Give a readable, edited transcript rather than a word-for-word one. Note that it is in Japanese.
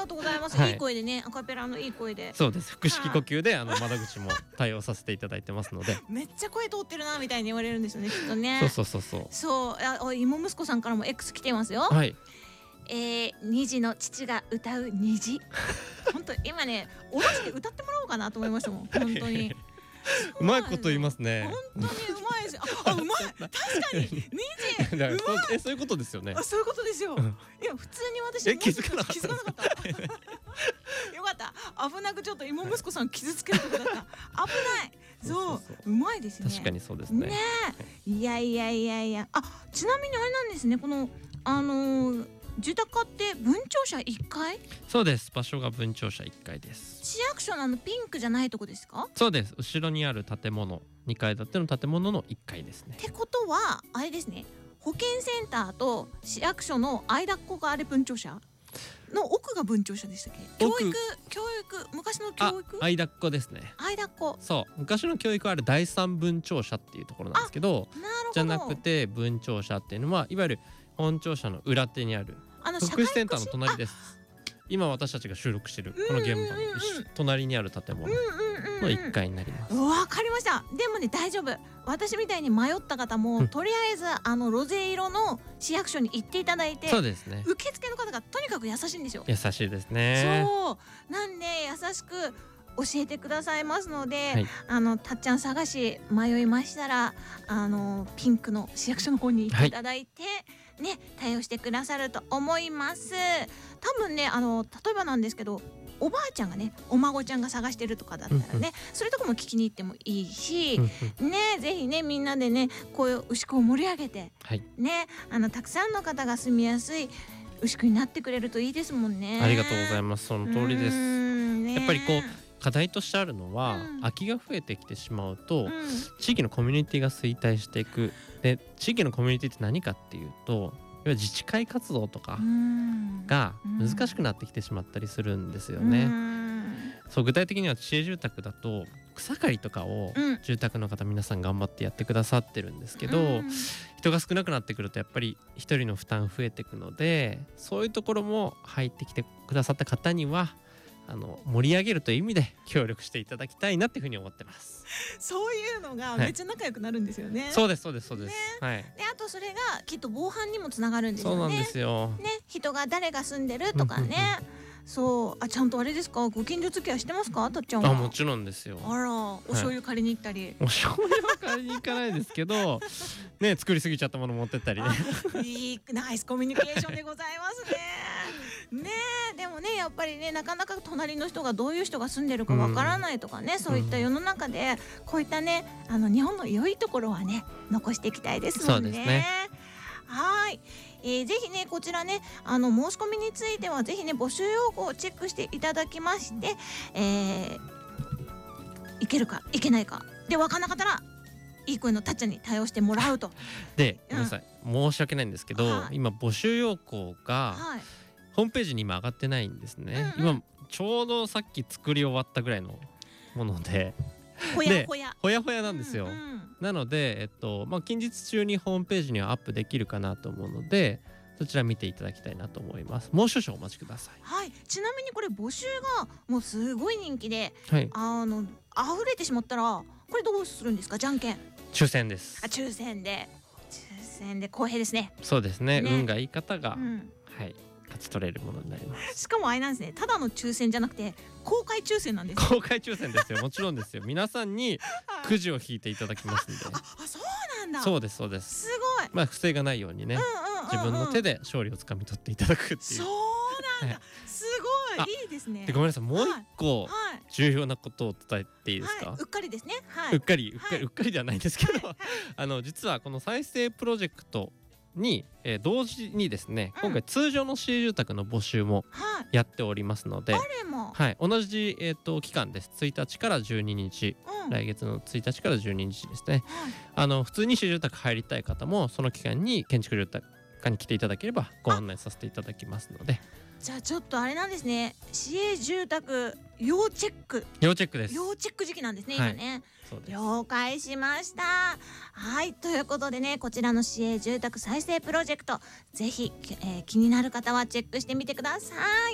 がとうございます、 はい、 いい声でね、アカペラのいい声で。 そうです。腹式呼吸で窓口も対応させていただいてますのでめっちゃ声通ってるなみたいに言われるんですよね、きっとね。そう芋息子さんからも X 来てますよ。 はい。 2児の父が歌う虹。本当今ね、おろして歌ってもらおうかなと思いましたもん、本当に。 うまいこと言いますね。 本当にうまいです。うまい。確かに虹。うまい。 そういうことですよね。 そういうことですよ。いや普通に私気づかなかった。 よかった。危なくちょっと芋息子さん傷つけるとこだった。危ない。そううまいですね。 確かにそうですね。 ねえ。いや。ちなみにあれなんですね。この住宅買って分庁舎1階？ そうです。場所が分庁舎1階です。 市役所のピンクじゃないとこですか？ そうです。後ろにある建物、2階建ての建物の1階ですね。 ってことはあれですね。保健センターと市役所の間っこがあれ分庁舎の奥が分庁舎でしたっけ？教育昔の教育？ 間っこですね。 間っこ。 そう。昔の教育はあれ第三分庁舎っていうところなんですけど、じゃなくて分庁舎っていうのはいわゆる本庁舎の裏手にある福祉センターの隣です。今私たちが収録しているこの現場の隣にある建物の1階になります。 わかりました。でもね大丈夫。私みたいに迷った方も、とりあえずロゼ色の市役所に行っていただいて、 そうですね。 受付の方がとにかく優しいんですよ。 優しいですね。 そうなんで優しく教えてくださいますので、たっちゃん探し迷いましたらピンクの市役所の方に行っていただいて、ね対応してくださると思います。多分ね例えばなんですけど、おばあちゃんがねお孫ちゃんが探してるとかだったらね、そういうとこも聞きに行ってもいいし、ねぜひねみんなでねこういう牛久を盛り上げて、ねたくさんの方が住みやすい牛久になってくれるといいですもんね。 ありがとうございます。その通りです。やっぱりこう課題としてあるのは、空きが増えてきてしまうと、地域のコミュニティが衰退していく。で地域のコミュニティって何かっていうと、自治会活動とかが難しくなってきてしまったりするんですよね。そう具体的には市営住宅だと草刈りとかを住宅の方皆さん頑張ってやってくださってるんですけど、人が少なくなってくるとやっぱり一人の負担増えていくので、そういうところも入ってきてくださった方には盛り上げるという意味で協力していただきたいなっていうふうに思ってます。 そういうのがめっちゃ仲良くなるんですよね。 そうです。はい。 であとそれがきっと防犯にもつながるんですよね。 そうなんですよ。 ね人が誰が住んでるとかね。そうちゃんとあれですか、ご近所付き合いしてますか、たっちゃんは。 もちろんですよ。 あらお醤油借りに行ったり。 お醤油は借りに行かないですけどね、作りすぎちゃったもの持ってったりね。 いいナイスコミュニケーションでございますね。ねでもねやっぱりねなかなか隣の人がどういう人が住んでるかわからないとかね、そういった世の中でこういったね日本の良いところはね残していきたいですもんね。 そうですね。 はい。ぜひねこちらね申し込みについてはぜひね募集要項をチェックしていただきまして、いけるかいけないかで分からなかったらいい声のたっちゃんに対応してもらうと。 でごめんなさい、申し訳ないんですけど、今募集要項がホームページに今上がってないんですね。今ちょうどさっき作り終わったぐらいのものでほやほやなんですよ。なので近日中にホームページにはアップできるかなと思うので、そちら見ていただきたいなと思います。もう少々お待ちください。 はい。ちなみにこれ募集がもうすごい人気で、 溢れてしまったらこれどうするんですか？じゃんけん。 抽選です。 抽選で公平ですね。 そうですね。運がいい方が、勝ち取れるものになります。 しかもあれなんですね、ただの抽選じゃなくて公開抽選なんです。 公開抽選ですよ。もちろんですよ。皆さんにくじを引いていただきますんで。 そうなんだ。 そうです。 すごい。 不正がないようにね、自分の手で勝利をつかみ取っていただくっていう。 そうなんだ。すごいいいですね。 でごめんなさい、もう一個重要なことを伝えていいですか？ うっかりですね。 うっかりではないんですけど、実はこの再生プロジェクトに同時にですね、今回通常の市営住宅の募集もやっておりますので、同じ期間です。1日から12日、来月の1日から12日ですね。普通に市営住宅入りたい方もその期間に建築住宅課に来ていただければご案内させていただきますので。 じゃあちょっとあれなんですね、市営住宅要チェックです。 要チェック時期なんですね、今ね。了解しました。はい、ということでね、こちらの市営住宅再生プロジェクトぜひ、気になる方はチェックしてみてください。